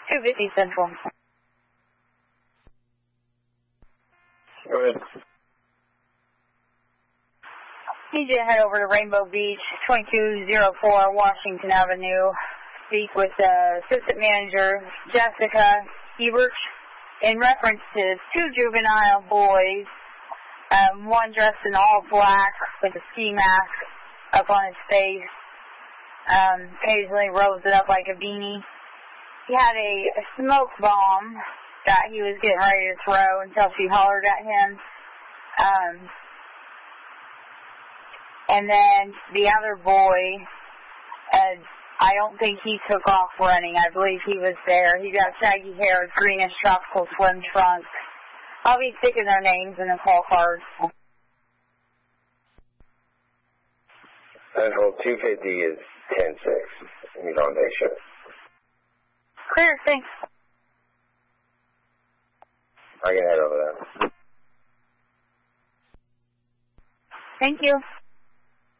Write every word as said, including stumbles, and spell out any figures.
two fifty Central. Go ahead. Need you to head over to Rainbow Beach, twenty-two oh four Washington Avenue. Speak with uh, Assistant Manager Jessica Hebert in reference to two juvenile boys, um, one dressed in all black with a ski mask up on his face, um, occasionally rolls it up like a beanie. He had a, a smoke bomb that he was getting ready to throw until she hollered at him. Um, and then the other boy, uh, I don't think he took off running. I believe he was there. He got shaggy hair, greenish tropical swim trunks. I'll be sticking their names in the call cards. Central two fifty is ten six. Meet on day shift. Clear, thanks. I can head over there. Thank you.